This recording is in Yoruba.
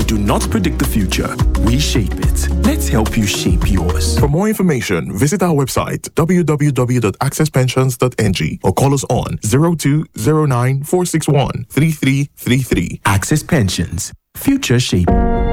do not predict the future, we shape it. Let's help you shape yours. For more information, visit our website www.accesspensions.ng or call us on 0209 461 3333. Access Pensions. Future shape.